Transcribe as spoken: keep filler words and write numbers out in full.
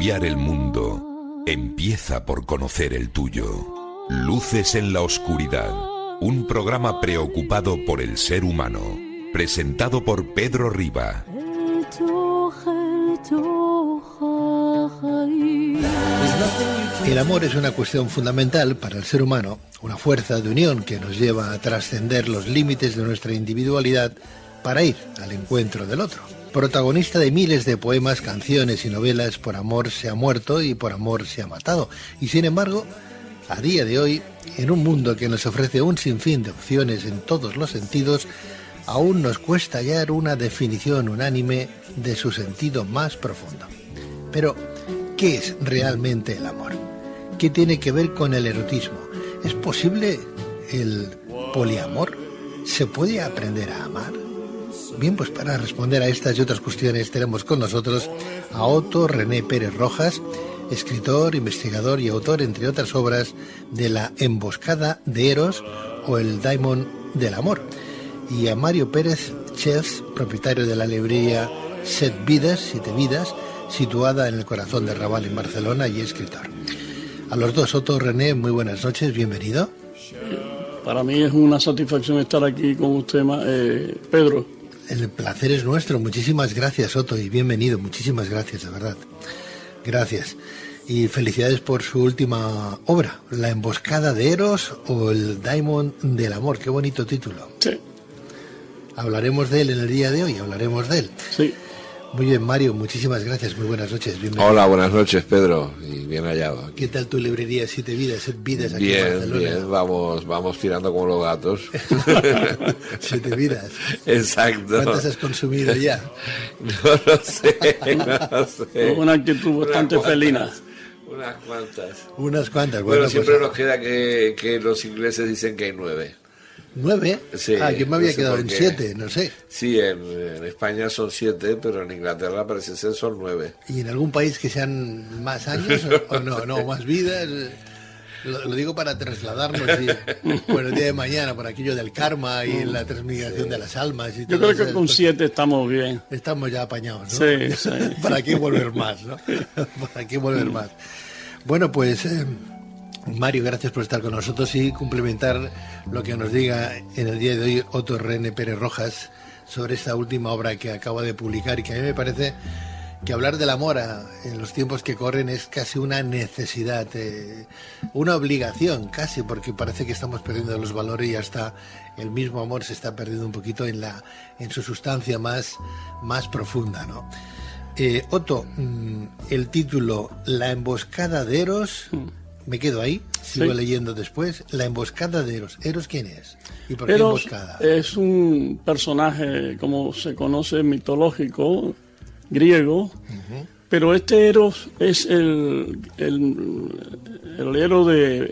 cambiar el mundo empieza por conocer el tuyo. Luces en la oscuridad, un programa preocupado por el ser humano, presentado por Pedro Riba. El amor es una cuestión fundamental para el ser humano, una fuerza de unión que nos lleva a trascender los límites de nuestra individualidad para ir al encuentro del otro. Protagonista de miles de poemas, canciones y novelas, por amor se ha muerto y por amor se ha matado. Y sin embargo, a día de hoy, en un mundo que nos ofrece un sinfín de opciones en todos los sentidos, aún nos cuesta hallar una definición unánime de su sentido más profundo. Pero, ¿qué es realmente el amor? ¿Qué tiene que ver con el erotismo? ¿Es posible el poliamor? ¿Se puede aprender a amar? Bien, pues para responder a estas y otras cuestiones tenemos con nosotros a Otto René Pérez Rojas, escritor, investigador y autor, entre otras obras, de La emboscada de Eros o El Daimon del amor, y a Mario Pérez Chef, propietario de la librería Set Vidas, Siete Vidas, situada en el corazón de Raval, en Barcelona, y escritor. A los dos, Otto, René, muy buenas noches, bienvenido. Para mí es una satisfacción estar aquí con usted, eh, Pedro. El placer es nuestro, muchísimas gracias, Otto, y bienvenido, muchísimas gracias, de verdad. Gracias. Y felicidades por su última obra, La emboscada de Eros o El Daimon del amor, qué bonito título. Sí. Hablaremos de él en el día de hoy, hablaremos de él. Sí. Muy bien, Mario, muchísimas gracias, muy buenas noches, bienvenido. Hola, buenas noches, Pedro, y bien hallado. ¿Qué tal tu librería Siete Vidas, Siete Vidas aquí bien, en Barcelona? Bien, vamos, vamos tirando como los gatos. Siete Vidas. Exacto. ¿Cuántas has consumido ya? No lo sé, no lo sé. Una actitud bastante Unas felina. Unas cuantas. Unas cuantas. Bueno, bueno siempre pues, nos queda que, que los ingleses dicen que hay nueve. ¿Nueve? Sí, ah, yo me había no sé quedado por en qué. siete, no sé. Sí, en, en España son siete, pero en Inglaterra parece ser son nueve. ¿Y en algún país que sean más años o, o no? No, más vidas. Lo, lo digo para trasladarnos y, bueno, el día de mañana, por aquello del karma y la transmigración sí. de las almas. Y yo creo que con siete estamos bien. Estamos ya apañados, ¿no? Sí, sí. ¿Para qué volver más, no? ¿Para qué volver más? Bueno, pues... Eh, Mario, gracias por estar con nosotros y complementar lo que nos diga en el día de hoy Otto René Pérez Rojas sobre esta última obra que acaba de publicar, y que a mí me parece que hablar del amor a, en los tiempos que corren es casi una necesidad, eh, una obligación casi, porque parece que estamos perdiendo los valores y hasta el mismo amor se está perdiendo un poquito en, la, en su sustancia más, más profunda, ¿no? Eh, Otto, el título La emboscada de Eros... Me quedo ahí, sigo sí. leyendo después. La emboscada de Eros. ¿Eros quién es? ¿Y por qué Eros emboscada? Es un personaje, como se conoce, mitológico, griego, uh-huh. pero este Eros es el, el, el héroe de